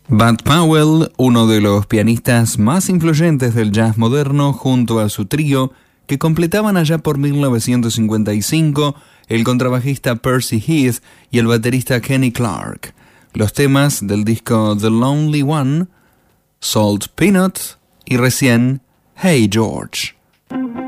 Bud Powell, uno de los pianistas más influyentes del jazz moderno, junto a su trío, que completaban allá por 1955 el contrabajista Percy Heath y el baterista Kenny Clarke. Los temas del disco The Lonely One, Salt Peanut y recién Hey George.